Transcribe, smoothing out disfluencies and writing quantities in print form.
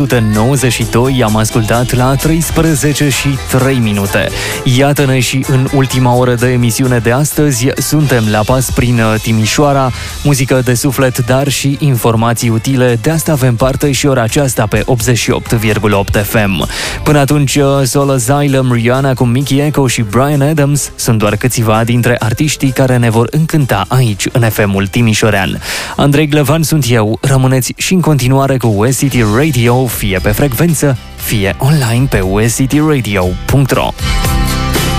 92 am ascultat la 13 și 3 minute. Iată-ne și în ultima oră de emisiune de astăzi. Suntem la pas prin Timișoara, muzică de suflet, dar și informații utile. De asta avem parte și ora aceasta pe 88,8 FM. Până atunci, Soul Asylum, Rihanna cu Mickey Echo și Bryan Adams sunt doar câțiva dintre artiștii care ne vor încânta aici, în FM-ul timișorean. Andrei Glevan sunt eu. Rămâneți și în continuare cu West City Radio, fie pe frecvență, fie online pe westcityradio.ro.